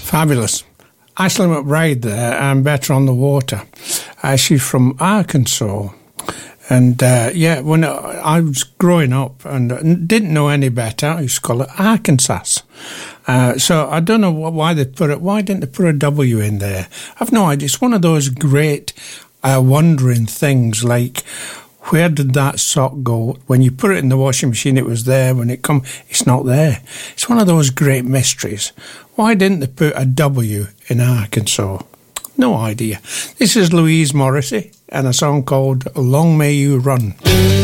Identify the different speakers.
Speaker 1: Fabulous. Ashley McBride there, and Better on the Water. She's from Arkansas. And, when I was growing up and didn't know any better, I used to call it Arkansas. So I don't know why didn't they put a W in there? I've no idea. It's one of those great wondering things, like, where did that sock go? When you put it in the washing machine, it was there. When it come, it's not there. It's one of those great mysteries. Why didn't they put a W in Arkansas? No idea. This is Louise Morrissey and a song called Long May You Run.